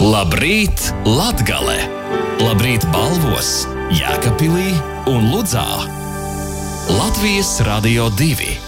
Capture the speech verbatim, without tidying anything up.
Labrīt, Latgale! Labrīt Balvos, Jēkabpilī un Ludzā! Latvijas Radio divi.